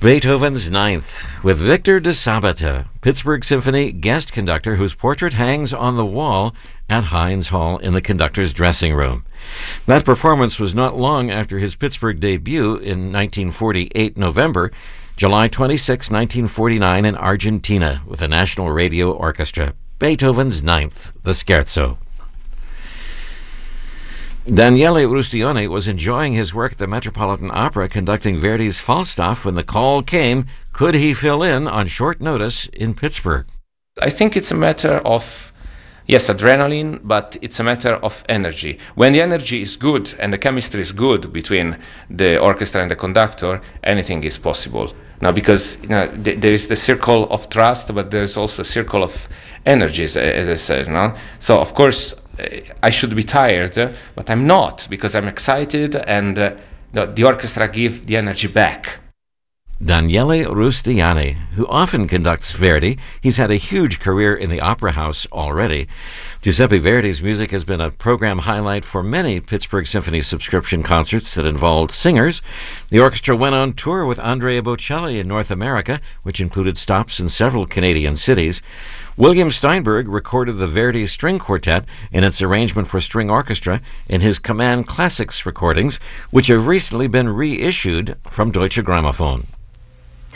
Beethoven's Ninth, with Victor de Sabata, Pittsburgh Symphony guest conductor whose portrait hangs on the wall at Heinz Hall in the conductor's dressing room. That performance was not long after his Pittsburgh debut in 1948 November, July 26, 1949 in Argentina with the National Radio Orchestra. Beethoven's Ninth, the Scherzo. Daniele Rustione was enjoying his work at the Metropolitan Opera conducting Verdi's Falstaff when the call came. Could he fill in on short notice in Pittsburgh? I think it's a matter of, yes, adrenaline, but it's a matter of energy. When the energy is good and the chemistry is good between the orchestra and the conductor, anything is possible. Now, because there is the circle of trust, but there's also a circle of energies, as I said. So, of course, I should be tired, but I'm not, because I'm excited, and the orchestra gives the energy back. Daniele Rustione, who often conducts Verdi. He's had a huge career in the Opera House already. Giuseppe Verdi's music has been a program highlight for many Pittsburgh Symphony subscription concerts that involved singers. The orchestra went on tour with Andrea Bocelli in North America, which included stops in several Canadian cities. William Steinberg recorded the Verdi String Quartet in its arrangement for string orchestra in his Command Classics recordings, which have recently been reissued from Deutsche Grammophon.